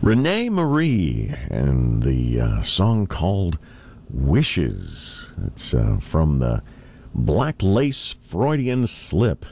Renee Marie and the song called Wishes. It's from the Black Lace Freudian Slip.